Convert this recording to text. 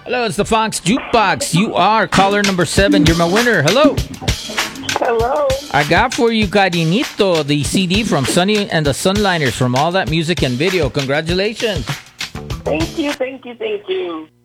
Hello, it's the Fox Jukebox. You are caller number 7. You're my winner. Hello. Hello. I got for you, Cariñito, the CD from Sonny and the Sunliners from All That Music and Video. Congratulations. Thank you.